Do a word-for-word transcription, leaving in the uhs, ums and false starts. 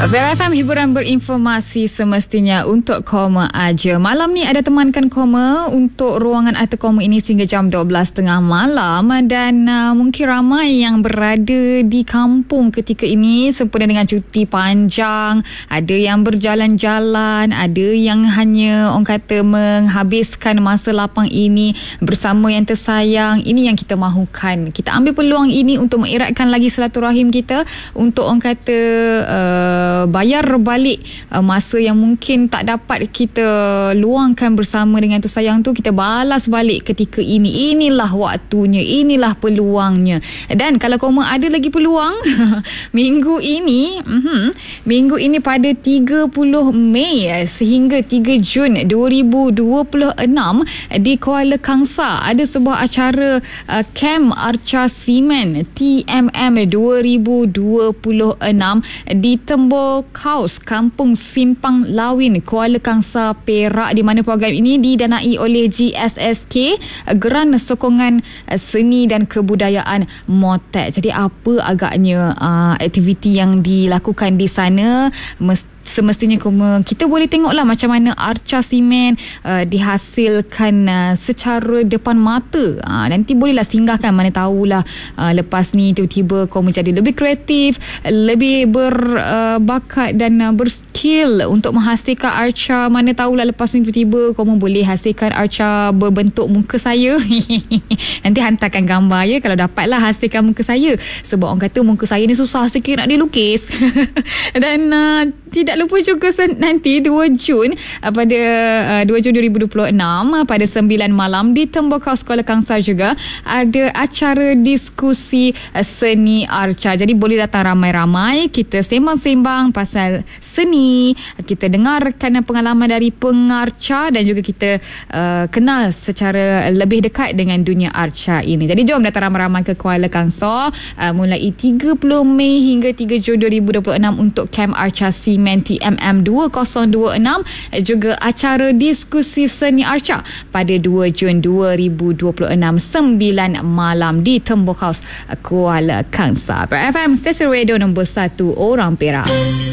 Vera F M, hiburan berinformasi semestinya untuk Koma aja. Malam ni ada temankan Koma untuk ruangan Arti Koma ini sehingga jam dua belas tiga puluh malam, dan uh, mungkin ramai yang berada di kampung ketika ini sempena dengan cuti panjang. Ada yang berjalan-jalan, ada yang hanya orang kata menghabiskan masa lapang ini bersama yang tersayang. Ini yang kita mahukan. Kita ambil peluang ini untuk mengeratkan lagi silaturahim kita, untuk orang kata uh, bayar balik uh, masa yang mungkin tak dapat kita luangkan bersama dengan tersayang tu, kita balas balik ketika ini. Inilah waktunya, inilah peluangnya. Dan kalau Koma ada lagi peluang minggu ini, uh-huh, minggu ini pada tiga puluh Mei sehingga tiga Jun dua ribu dua puluh enam di Kuala Kangsar ada sebuah acara uh, Camp Arca Cement T M M dua ribu dua puluh enam di Tembok Kaus, Kampung Simpang Lawin, Kuala Kangsar, Perak, di mana program ini didanai oleh G S S K, Geran Sokongan Seni dan Kebudayaan Motet. Jadi apa agaknya uh, aktiviti yang dilakukan di sana? Mesti semestinya kita boleh tengoklah macam mana arca simen uh, dihasilkan uh, secara depan mata. Uh, nanti bolehlah singgahkan, mana tahulah uh, lepas ni tiba-tiba kau menjadi lebih kreatif, lebih berbakat uh, dan uh, berskill untuk menghasilkan arca. Mana tahulah lepas ni tiba-tiba kau boleh hasilkan arca berbentuk muka saya. Nanti hantarkan gambar ya kalau dapatlah hasilkan muka saya, sebab orang kata muka saya ni susah sikit nak dilukis. Dan uh, tidak lupa juga nanti dua Jun pada uh, dua Jun dua ribu dua puluh enam pada sembilan malam di Tembok Sekolah Kangsar juga ada acara diskusi uh, seni arca. Jadi boleh datang ramai-ramai, kita sembang-sembang pasal seni, kita dengarkan pengalaman dari pengarca dan juga kita uh, kenal secara lebih dekat dengan dunia arca ini. Jadi jom datang ramai-ramai ke Kuala Kangsar uh, mulai tiga puluh Mei hingga tiga Jun dua ribu dua puluh enam untuk Camp Arca Cement T M M dua ribu dua puluh enam, juga acara diskusi seni arca pada dua Jun dua ribu dua puluh enam sembilan malam di Tembok House, Kuala Kangsar. F M, stesen radio nombor satu orang Perak.